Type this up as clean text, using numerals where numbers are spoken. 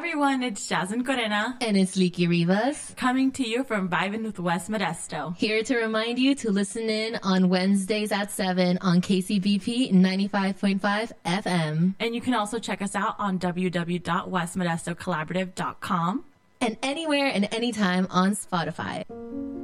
everyone, it's Jasmine Corena. And it's Leaky Rivas. Coming to you from Vibin' with West Modesto. Here to remind you to listen in on Wednesdays at 7 on KCBP 95.5 FM. And you can also check us out on www.westmodestocollaborative.com. And anywhere and anytime on Spotify.